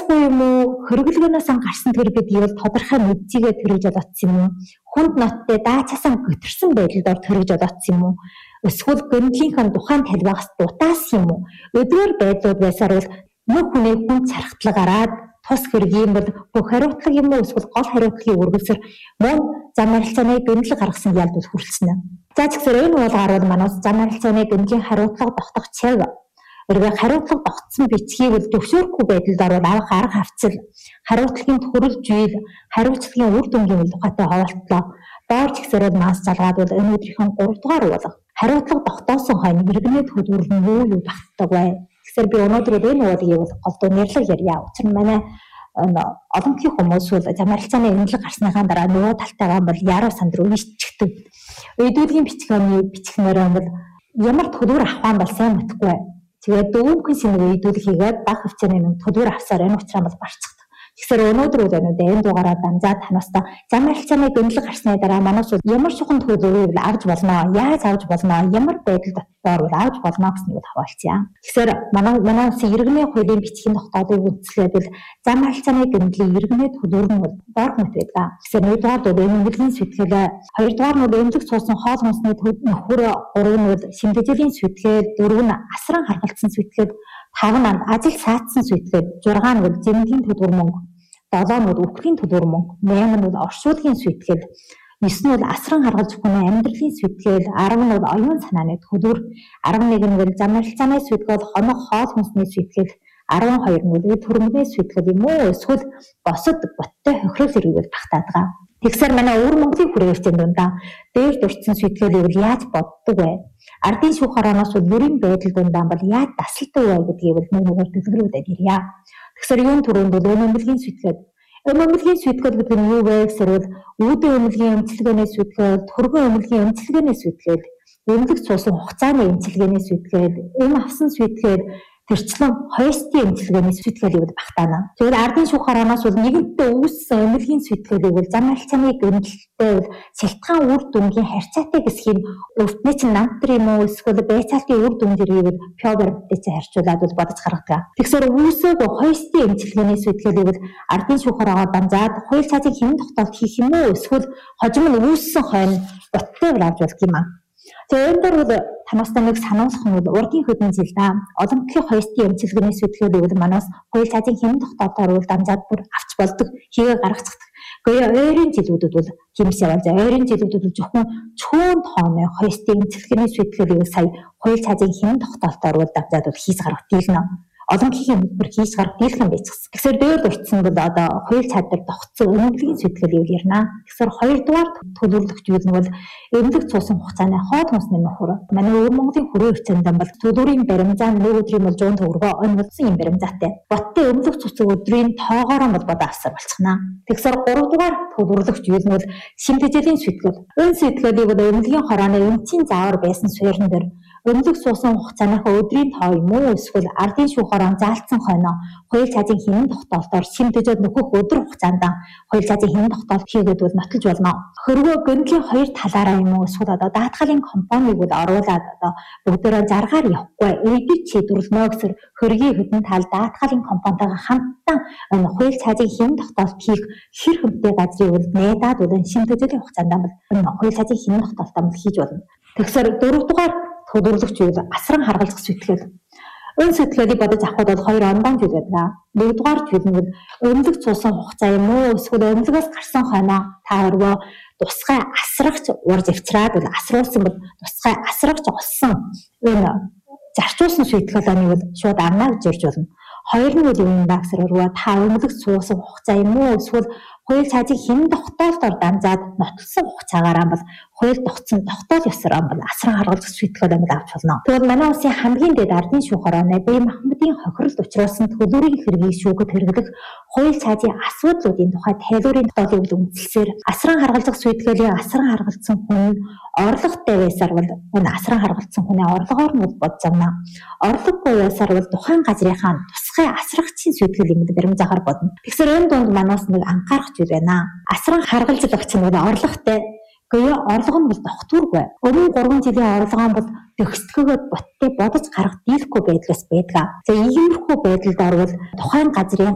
Хариуцлагагүй юм уу? Хөргөлгөнөөс гарсан тэр гэдгийг бол тодорхой мэдчихээ төрөж бодсон юм уу? Хүнд ноттой даачаасан götөрсөн байдлаар төрөж бодсон юм уу? Эсвэл гэмтлийнхэн тухайн талбайгаас дутаасан юм уу? Өдгөр байдлууд байсаар бол нэг хүний хүн цархтлагаараад тус хэргийн бол бүх хариуцлага юм уу? Эсвэл гол хариуцлагыг үргэлжлэр мөн зам харилцааны гэмтэл гаргасан ялд бол хүрэлцэнэ. За тэгэхээр энэ уулгаар бол манайс зам харилцааны гэмтлийн хариуцлага тогтох чиг Хэрвээ хариуцлага тогтсон бичгийг бол зөвшөөрөхгүй байдлаар бол авах арга хавцал, хариуцлагын төрөл жийл, хариуцлагын үр дүнгийн тухайтай хаваалтлаа доор жигсээрэл маас залгаад бол энэ өдрийнхэн 3 дугаар уулга. Хариуцлага тогтоосон хойно иргэнэ төлөвлөл нь юу багтдаг вэ? Тэгэхээр би өнөөдөр энэ уулгийг бол голдуу нэрлэг ярья. Учир нь манай олонхын хүмүүс бол зам харилцааны эмнэлэг гарсныхаа дараа нөгөө талтайгаа бол яруу санд руу иччихдэг. Өдөөдгийн бичгнээр бол ямар төлөвөр авах юм бол сайн мэдхгүй. Тэгээд дүүмхэн сэнэг үйдүүл хийгээд баг хвцааны төлөвөр авсаар энэ учраас бол барцдаг. Тэгэхээр өнөөдөр үл энэ дугаараа дамжаад танаас зам харилцааны гэмнэлэг гарсны дараа манайс ямар шухан төлөвийг авч болно, яаж авч болно, ямар байдал дотор бол авч болно гэснийг хаваалцъя. Тэгэхээр манайс иргэнэ хуулийн бичгийн тогтоодыг үндэслээд бол зам харилцааны гэмнэлийн иргэнэ төлөвөр нь бол доор мэт байдаг. Тэгэхээр нэгдүгээр бол эмнэлгийн сэтгэл, хоёрдугаар нь эмнэлэг цуусан хоол хүнсний нөхөр, гурав нь бол шимтгэлийн сэтгэл, дөрөв нь асран харгалцсан сэтгэл, 5 нь ажил саатсан сэтгэл, 6 нь бол зэмгийн төлөвөр мөнгө, 7 нь үхлийн төлөвөр мөнгө, 8 нь бол оршуулгын сэтгэл, 9 нь бол асран харгалж бүхний амьдралын сэтгэл, 10 нь бол оюун санааны төлөвөр, 11 нь бол зам харилцааны сэтгэл, хоног хоол хүнсний сэтгэл, 12 нь бол төрөмгний сэтгэл юм уу? Эсвэл босод боттой хохирол зэрэг багтаадаг. Тэгэхээр манай өвөр Монголын хүрээлэгчийн дундаа дээр дурдсан сэтгэлийг яаж боддог вэ? Ардын шүүх хороноос бүрийн байдал дундаа бол яаж тасалдаг вэ гэдгийг бол нөгөөөр дэлгэрүүлээд ирье. Тэгэхээр юун түрүүнд бол эмнэлгийн сэтгэл. Эмнэлгийн сэтгэл гэдэг нь юу вэ гэхээр үүдэн эмнэлгийн эмчилгээний сэтгэл, төргөн эмнэлгийн эмчилгээний сэтгэл, эмнэлэг цуусан хугацааны эмчилгээний сэтгэл, эм авсан сэтгэл, тэрчлэн хойстын эмчилгээний сэтгэлийг багтаана. Тэгэхээр ардын шүүх хороноос бол нэгэнтээ үүссэн эмнэлгийн сэтгэлийг бол зам харилцааны гэмтэлтэй бол шалтгаан үр дүнгийн харьцаатай гэсгийг өвтний чинь намтар юм уу эсвэл байцаалтын үр дүн зэргийг пио баримттай чинь харьцуулаад бол бодож гаргадаг. Тэгэхээр үүсээг хойстын эмчилгээний сэтгэлийг бол ардын шүүх хороогоор дамжаад хууль цаазын хэм тогтоолт хийх юм уу эсвэл хожим нь үүссэн хойно боттой авч болох юм аа. Тэгээд энэ дөр бол танаас нэг сануулгах нь бол урдын хөдөлмөрийн зил да. Олонхын хойстын эмчилгээний сэтгэлийг бол манаас хууль цаазын хэм тогтоолтоор бол дамжаад бүр авч болдог, хийгээ гаргацдаг. Гэхдээ ойрын жилүүдүүд бол хэмс яваа. За ойрын жилүүдүүд бол зөвхөн чөөн тооны хойстын эмчилгээний сэтгэлийг сая хууль цаазын хэм тогтоолтоор бол дамжаад бол хийж гаргах дийлнэ. Олонхын бүр хийж гарах дийлхэн байцсан. Тэгэхээр дээр дурдсан бол одоо хууль цаадаар тогтсон эмнэлгийн сэтгэлийг ярина. Тэгэхээр хоёрдугаар төлөвлөгч юу нь бол эмнэлэг цуусан хугацааны хоол хүнсний нөхөр. Манай өвөр Монголын хүрээлэгчэнд бол төлөврийн баримзаа нэг өдрийн бол 100 төгрөгөөр онцлсан юм баримзаатай. Боттой эмнэлэг цуцаг өдрийн тоогоор нь бол бодоо авсаар болчихно. Тэгэхээр гуравдугаар төлөвлөгч юу нь бол шимтгэлийн сэтгэл. Энэ сэтгэлийг бол эмнэлгийн хорооны эмчийн заавар байсан суурин дээр эмнэлэг цуусан хугацааныхаа өдрийн тоо юм уу эсвэл ардын шүүх хорон заалтсан хойно хууль цаазын хэм тогтоолтоор шимтгэжээд нөхөх өдөр хугацаанд хууль цаазын хэм тогтоолт хийгээд бол нотолж болно. Хөрвөө гэмтлийн хоёр талаараа юм уу эсвэл одоо даатгалын компаниг бол оруулаад одоо бүгдээрээ заргаар явахгүй эдит шийдвэрлэнэ гэсэр хөргийн хэдэн тал даатгалын компанитайгаа хамтдаа хууль цаазын хэм тогтоолт хийх хэр хэмтэй газрыг бол найдаад бол шимтгэжлийн хугацаанд бол хууль цаазын хэм тогтоолтоо хийж болно. Тэгэхээр дөрөвдүгээр төлөвлөгч юу асран харгалзах сэтгэл. Энэ сэтгэлийг бодож авахд бол хоёр ондон зүйл байдаг. Нэгдүгээр зүйл нь эмнэлэг цуусан хугацаа юм уу эсвэл эмнэлгээс гарсан хойно та өөрөө тусгай асрагч урж авчираад бол асруулсан бол тусгай асрагч олсон энэ зарчуулсан шийдвэрлэлийг бол шууд авна гэж ярьж болно. Хоёр нь бол юм багсар өргөө та эмнэлэг цуусан хугацаа юм уу эсвэл хууль цаазын хэм тогтоолтоор дамжаад нотолсон хугацаагаараа бол хууль тогтсон тогтоол ёсоор бол асран харгалзах шийдвэрлэл амил авч болно. Тэгвэл манай улсын хамгийн дээд ардын шүүх хорооны Бие Махбодын хохиролд учруулсан төлөврийн хэргийг шүүхэд хэрэглэх хууль цаазын асуудлуудын тухай тайлбарын тогтоолыг үндэслэсээр асран харгалзах шийдвэрлэлийн асран харгалзсан хүн орлоготой байсаар бол энэ асран харгалзсан хүний орлогоор нь бодж авна. Орлогогүй байсаар бол тухайн газрынхаа тусгай асрагчийн шийдвэрлэл юм баримзаагаар бодно. Тэгэхээр энэ донд манаас нэг анхаарах зүйл байна. Асран харгалзах нь бол орлоготой. Гэхдээ орлого нь бол тогтворгүй. Өмнө 3 жилийн орлого нь бол төгсгөгөөд боттой бодож гарах дийлэхгүй байдлаас байдаг. За иймэрхүү байдалд орвол тухайн газрын